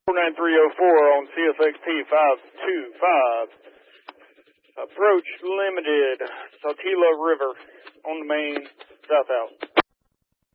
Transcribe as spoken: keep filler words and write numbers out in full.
four nine three oh four on C S X T five two five. Approach limited, Saltillo River on the main, south out.